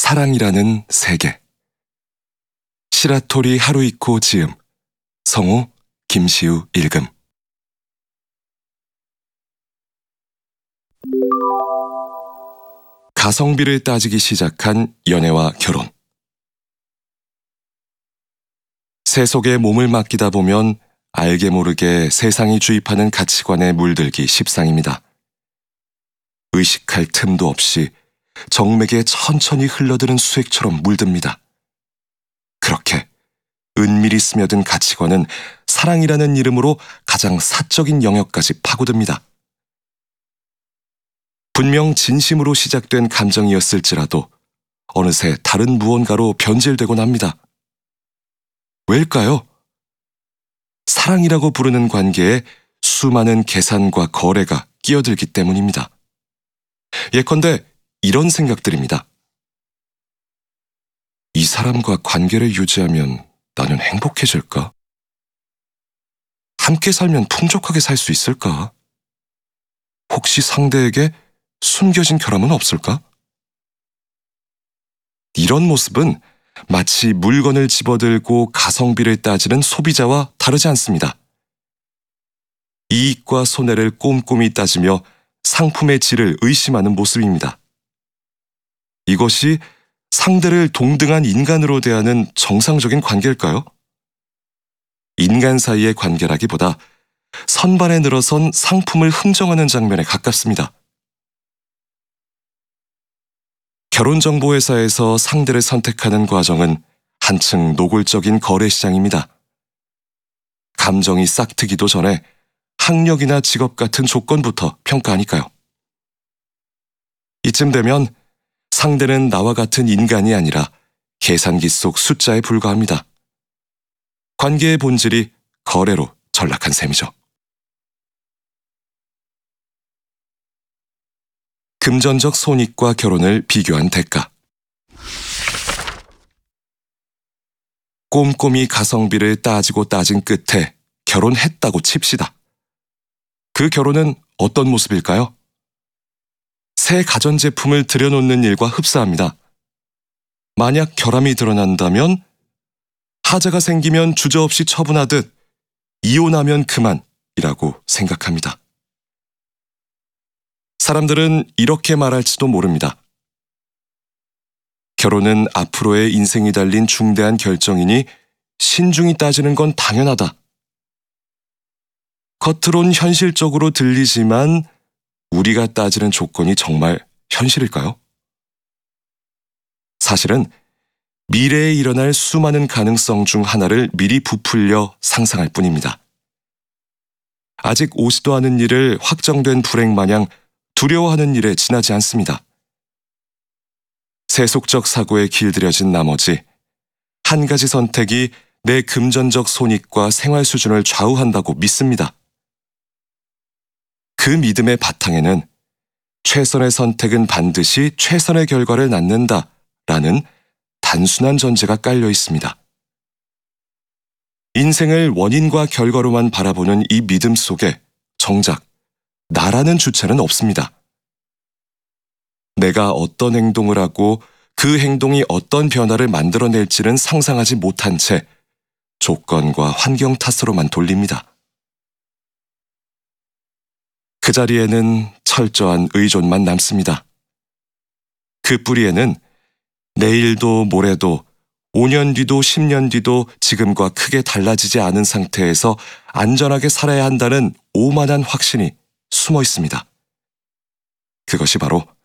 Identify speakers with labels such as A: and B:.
A: 사랑이라는 세계. 시라토리 하루이코 지음, 성우 김시우 읽음. 가성비를 따지기 시작한 연애와 결혼. 세속에 몸을 맡기다 보면 알게 모르게 세상이 주입하는 가치관에 물들기 십상입니다. 의식할 틈도 없이 정맥에 천천히 흘러드는 수액처럼 물듭니다. 그렇게 은밀히 스며든 가치관은 사랑이라는 이름으로 가장 사적인 영역까지 파고듭니다. 분명 진심으로 시작된 감정이었을지라도 어느새 다른 무언가로 변질되곤 합니다. 왜일까요? 사랑이라고 부르는 관계에 수많은 계산과 거래가 끼어들기 때문입니다. 예컨대 이런 생각들입니다. 이 사람과 관계를 유지하면 나는 행복해질까? 함께 살면 풍족하게 살 수 있을까? 혹시 상대에게 숨겨진 결함은 없을까? 이런 모습은 마치 물건을 집어들고 가성비를 따지는 소비자와 다르지 않습니다. 이익과 손해를 꼼꼼히 따지며 상품의 질을 의심하는 모습입니다. 이것이 상대를 동등한 인간으로 대하는 정상적인 관계일까요? 인간 사이의 관계라기보다 선반에 늘어선 상품을 흥정하는 장면에 가깝습니다. 결혼정보회사에서 상대를 선택하는 과정은 한층 노골적인 거래시장입니다. 감정이 싹트기도 전에 학력이나 직업 같은 조건부터 평가하니까요. 이쯤 되면 상대는 나와 같은 인간이 아니라 계산기 속 숫자에 불과합니다. 관계의 본질이 거래로 전락한 셈이죠. 금전적 손익과 결혼을 비교한 대가. 꼼꼼히 가성비를 따지고 따진 끝에 결혼했다고 칩시다. 그 결혼은 어떤 모습일까요? 새 가전제품을 들여놓는 일과 흡사합니다. 만약 결함이 드러난다면 하자가 생기면 주저없이 처분하듯 이혼하면 그만이라고 생각합니다. 사람들은 이렇게 말할지도 모릅니다. 결혼은 앞으로의 인생이 달린 중대한 결정이니 신중히 따지는 건 당연하다. 겉으론 현실적으로 들리지만 우리가 따지는 조건이 정말 현실일까요? 사실은 미래에 일어날 수많은 가능성 중 하나를 미리 부풀려 상상할 뿐입니다. 아직 오지도 않은 일을 확정된 불행 마냥 두려워하는 일에 지나지 않습니다. 세속적 사고에 길들여진 나머지 한 가지 선택이 내 금전적 손익과 생활 수준을 좌우한다고 믿습니다. 그 믿음의 바탕에는 최선의 선택은 반드시 최선의 결과를 낳는다라는 단순한 전제가 깔려 있습니다. 인생을 원인과 결과로만 바라보는 이 믿음 속에 정작 나라는 주체는 없습니다. 내가 어떤 행동을 하고 그 행동이 어떤 변화를 만들어낼지는 상상하지 못한 채 조건과 환경 탓으로만 돌립니다. 그 자리에는 철저한 의존만 남습니다. 그 뿌리에는 내일도 모레도 5년 뒤도 10년 뒤도 지금과 크게 달라지지 않은 상태에서 안전하게 살아야 한다는 오만한 확신이 숨어 있습니다. 그것이 바로